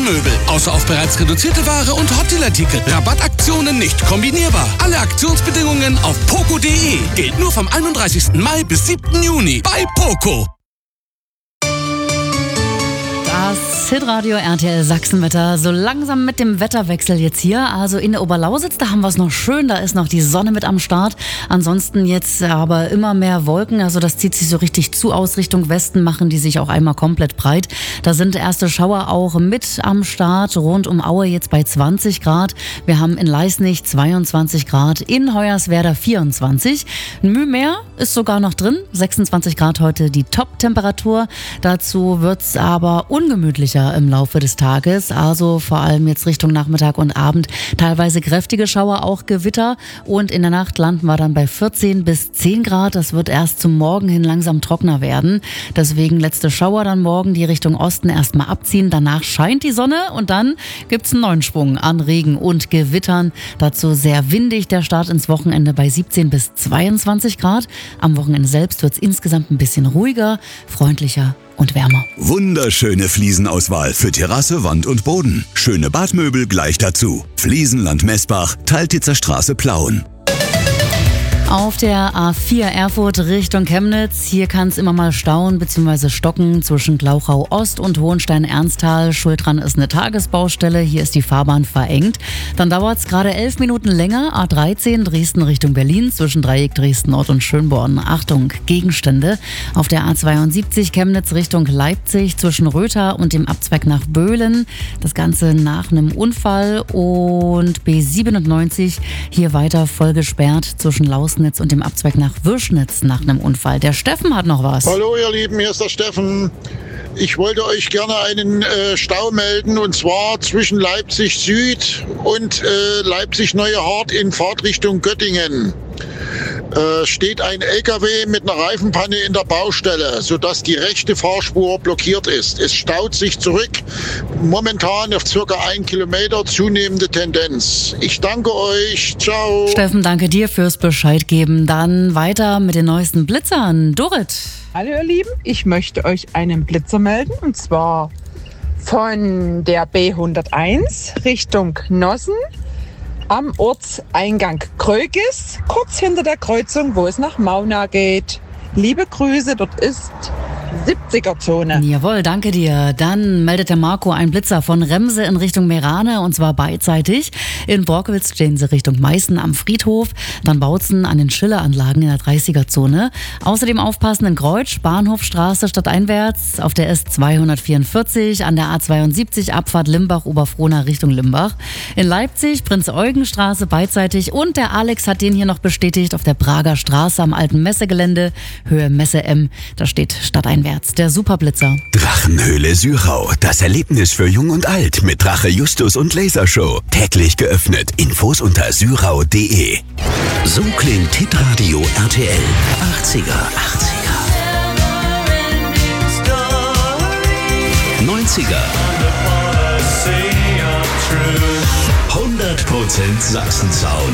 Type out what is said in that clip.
Möbel. Außer auf bereits reduzierte Ware und Hot-Deal-Artikel. Rabattaktionen nicht kombinierbar. Alle Aktionsbedingungen auf poco.de. Gilt nur vom 31. Mai bis 7. Juni bei Poco. Das Hitradio RTL Sachsenwetter, so langsam mit dem Wetterwechsel jetzt hier. Also in der Oberlausitz, da haben wir es noch schön, da ist noch die Sonne mit am Start. Ansonsten jetzt aber immer mehr Wolken, also das zieht sich so richtig zu aus Richtung Westen, machen die sich auch einmal komplett breit. Da sind erste Schauer auch mit am Start, rund um Aue jetzt bei 20 Grad. Wir haben in Leisnig 22 Grad, in Hoyerswerda 24. Ein Mühe mehr ist sogar noch drin, 26 Grad heute die Top-Temperatur. Dazu wird's aber ungemütlicher im Laufe des Tages, also vor allem jetzt Richtung Nachmittag und Abend teilweise kräftige Schauer, auch Gewitter, und in der Nacht landen wir dann bei 14 bis 10 Grad. Das wird erst zum Morgen hin langsam trockener werden, deswegen letzte Schauer dann morgen, die Richtung Osten erstmal abziehen, danach scheint die Sonne und dann gibt's einen neuen Schwung an Regen und Gewittern. Dazu sehr windig, der Start ins Wochenende bei 17 bis 22 Grad. Am Wochenende selbst wird's insgesamt ein bisschen ruhiger, freundlicher und wärmer. Wunderschöne Fliesenauswahl für Terrasse, Wand und Boden. Schöne Badmöbel gleich dazu. Fliesenland Messbach, Teiltitzer Straße, Plauen. Auf der A4 Erfurt Richtung Chemnitz, hier kann es immer mal stauen bzw. stocken zwischen Glauchau Ost und Hohenstein-Ernsthal. Schuld dran ist eine Tagesbaustelle, hier ist die Fahrbahn verengt. Dann dauert es gerade 11 Minuten länger. A13 Dresden Richtung Berlin zwischen Dreieck Dresden Nord und Schönborn. Achtung, Gegenstände. Auf der A72 Chemnitz Richtung Leipzig zwischen Röther und dem Abzweig nach Böhlen. Das Ganze nach einem Unfall. Und B97 hier weiter voll gesperrt zwischen Lausnitz und dem Abzweig nach Würschnitz nach einem Unfall. Der Steffen hat noch was. Hallo ihr Lieben, hier ist der Steffen. Ich wollte euch gerne einen Stau melden, und zwar zwischen Leipzig Süd und Leipzig Neue Hart in Fahrtrichtung Göttingen. Steht ein LKW mit einer Reifenpanne in der Baustelle, sodass die rechte Fahrspur blockiert ist. Es staut sich zurück, momentan auf circa 1 Kilometer, zunehmende Tendenz. Ich danke euch, ciao. Steffen, danke dir fürs Bescheid geben. Dann weiter mit den neuesten Blitzern. Dorit. Hallo ihr Lieben, ich möchte euch einen Blitzer melden, und zwar von der B101 Richtung Nossen am Ortseingang Krögis, kurz hinter der Kreuzung, wo es nach Mauna geht. Liebe Grüße, dort ist 70er-Zone. Jawohl, danke dir. Dann meldet der Marco einen Blitzer von Remse in Richtung Merane, und zwar beidseitig. In Borkwitz stehen sie Richtung Meißen am Friedhof, dann Bautzen an den Schilleranlagen in der 30er-Zone. Außerdem aufpassen in Kreutsch, Bahnhofstraße stadteinwärts, auf der S244, an der A72 Abfahrt Limbach-Oberfrohna Richtung Limbach. In Leipzig Prinz-Eugen-Straße beidseitig, und der Alex hat den hier noch bestätigt, auf der Prager Straße am alten Messegelände, Höhe Messe M, da steht stadteinwärts. Der Superblitzer. Drachenhöhle Sürau, das Erlebnis für Jung und Alt mit Drache Justus und Lasershow. Täglich geöffnet. Infos unter syrau.de. So klingt Hitradio RTL 80er. 90er. 100% Sachsen-Sound.